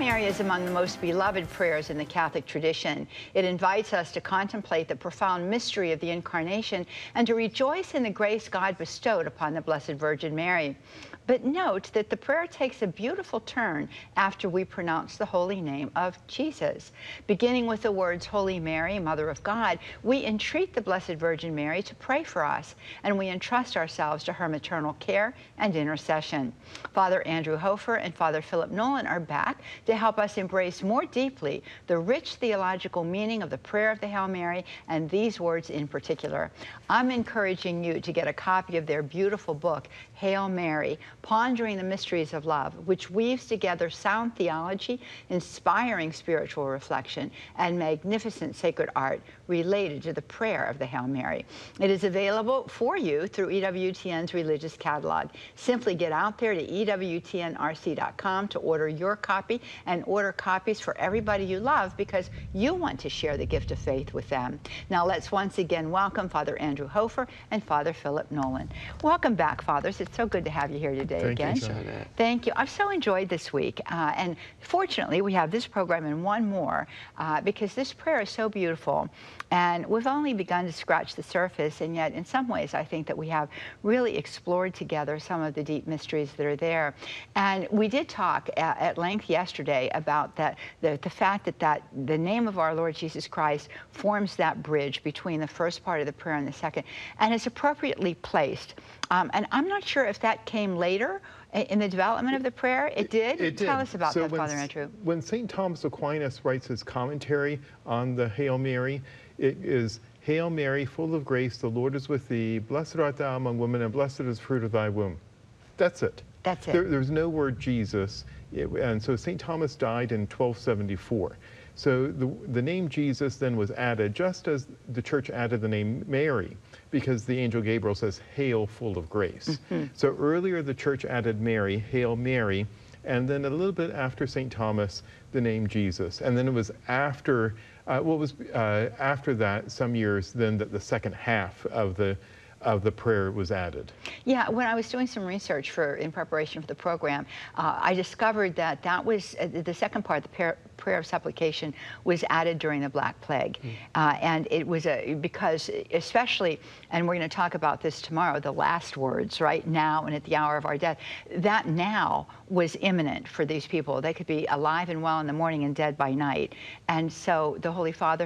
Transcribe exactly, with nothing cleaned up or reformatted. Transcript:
Mary is among the most beloved prayers in the Catholic tradition. It invites us to contemplate the profound mystery of the Incarnation and to rejoice in the grace God bestowed upon the Blessed Virgin Mary. But note that the prayer takes a beautiful turn after we pronounce the holy name of Jesus. Beginning with the words, Holy Mary, Mother of God, we entreat the Blessed Virgin Mary to pray for us, and we entrust ourselves to her maternal care and intercession. Father Andrew Hofer and Father Philip Nolan are back to help us embrace more deeply the rich theological meaning of the prayer of the Hail Mary and these words in particular. I'm encouraging you to get a copy of their beautiful book, Hail Mary, Pondering the Mysteries of Love, which weaves together sound theology, inspiring spiritual reflection, and magnificent sacred art related to the prayer of the Hail Mary. It is available for you through E W T N's religious catalog. Simply get out there to E W T N R C dot com to order your copy, and order copies for everybody you love because you want to share the gift of faith with them. Now let's once again welcome Father Andrew Hofer and Father Philip Nolan. Welcome back, Fathers. It's so good to have you here today Thank again. You, Janet. Thank you. I've so enjoyed this week. Uh, and fortunately, we have this program and one more uh, because this prayer is so beautiful. And we've only begun to scratch the surface, and yet in some ways I think that we have really explored together some of the deep mysteries that are there. And we did talk at, at length yesterday about that, the, the fact that, that the name of our Lord Jesus Christ forms that bridge between the first part of the prayer and the second, and is appropriately placed. Um, and I'm not sure if that came later in the development of the prayer. It did? It did. Tell us about so that, when, Father Andrew. When Saint Thomas Aquinas writes his commentary on the Hail Mary, it is, Hail Mary, full of grace, the Lord is with thee. Blessed art thou among women, and blessed is the fruit of thy womb. That's it. That's it. There, there's no word Jesus. It, and so Saint Thomas died in twelve seventy-four. So the, the name Jesus then was added just as the church added the name Mary, because the angel Gabriel says, Hail, full of grace. Mm-hmm. So earlier the church added Mary, Hail Mary, and then a little bit after Saint Thomas, the name Jesus. And then it was after, uh, what was uh, after that, some years, then that the second half of the of the prayer was added. Yeah, when I was doing some research for in preparation for the program, uh, I discovered that that was uh, the second part, the prayer, prayer of supplication, was added during the Black Plague. Mm. Uh, and it was a, because especially, and we're going to talk about this tomorrow, the last words, right, now and at the hour of our death, that now was imminent for these people. They could be alive and well in the morning and dead by night. And so the Holy Father